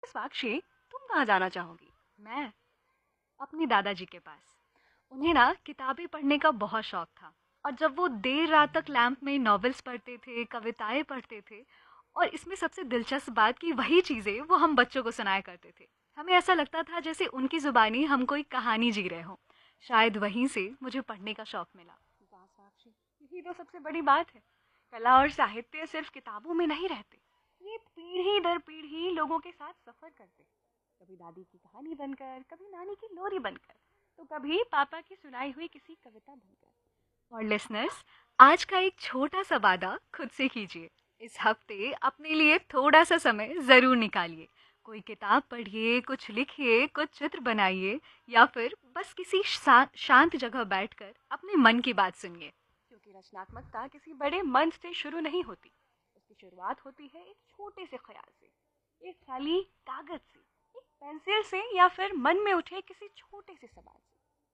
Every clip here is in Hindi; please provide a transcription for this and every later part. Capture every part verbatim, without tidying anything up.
साक्षी, तुम कहाँ जाना चाहोगी? मैं अपने दादाजी के पास। उन्हें ना किताबें पढ़ने का बहुत शौक था, और जब वो देर रात तक लैंप में नॉवेल्स पढ़ते थे, कविताएं पढ़ते थे, और इसमें सबसे दिलचस्प बात कि वही चीज़ें वो हम बच्चों को सुनाया करते थे। हमें ऐसा लगता था जैसे उनकी ज़ुबानी हम कोई कहानी जी रहे हों। शायद वहीं से मुझे पढ़ने का शौक मिला। वाह साक्षी, यही तो सबसे बड़ी बात है। कला और साहित्य सिर्फ किताबों में नहीं रहते, ये पीढ़ी दर पीढ़ी लोगों के साथ सफर करते। कभी दादी की कहानी बनकर, कभी नानी की लोरी बनकर, तो कभी पापा की सुनाई हुई किसी कविता बनकर। और लिसनर्स, आज का एक छोटा सा वादा खुद से कीजिए। इस हफ्ते अपने लिए थोड़ा सा समय ज़रूर निकालिए। कोई किताब पढ़िए, कुछ लिखिए, कुछ चित्र बनाइए, या फिर बस किसी शा, शांत जगह बैठकर अपने मन की बात सुनिए। क्योंकि रचनात्मकता किसी बड़े मंच से शुरू नहीं होती, उसकी शुरुआत होती है एक छोटे से ख्याल से, एक खाली कागज से, एक पेंसिल से, या फिर मन में उठे किसी छोटे से सवाल से।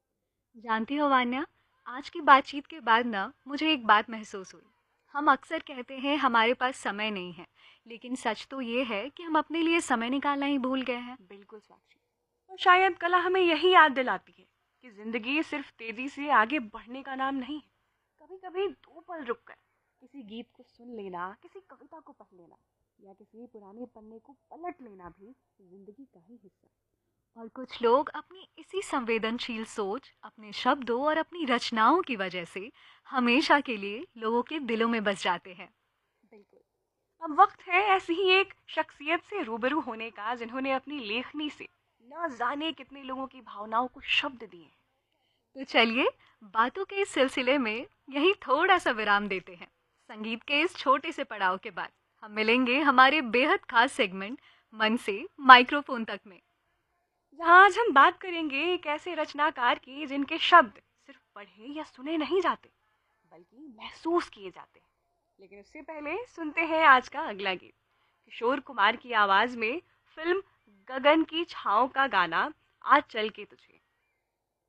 जानती हो वान्या, आज की बातचीत के बाद ना मुझे एक बात महसूस हुई। हम अक्सर कहते हैं हमारे पास समय नहीं है, लेकिन सच तो ये है कि हम अपने लिए समय निकालना ही भूल गए हैं। बिल्कुल साक्षी, और शायद कला हमें यही याद दिलाती है कि जिंदगी सिर्फ तेजी से आगे बढ़ने का नाम नहीं है। कभी कभी दो पल रुककर किसी गीत को सुन लेना, किसी कविता को पढ़ लेना, या किसी पुराने पन्ने को पलट लेना भी जिंदगी का ही हिस्सा है। और कुछ लोग अपनी इसी संवेदनशील सोच, अपने शब्दों और अपनी रचनाओं की वजह से हमेशा के लिए लोगों के दिलों में बस जाते हैं। बिल्कुल। अब वक्त है ऐसी ही एक शख्सियत से रूबरू होने का, जिन्होंने अपनी लेखनी से न जाने कितने लोगों की भावनाओं को शब्द दिए हैं। तो चलिए, बातों के इस सिलसिले में यही थोड़ा सा विराम देते हैं। संगीत के इस छोटे से पड़ाव के बाद हम मिलेंगे हमारे बेहद खास सेगमेंट मन से माइक्रोफोन तक में। जहाँ आज हम बात करेंगे एक ऐसे रचनाकार की जिनके शब्द सिर्फ पढ़े या सुने नहीं जाते, बल्कि महसूस किए जाते हैं। लेकिन उससे पहले सुनते हैं आज का अगला गीत। किशोर कुमार की आवाज में फिल्म गगन की छाओं का गाना आज चल के तुझे।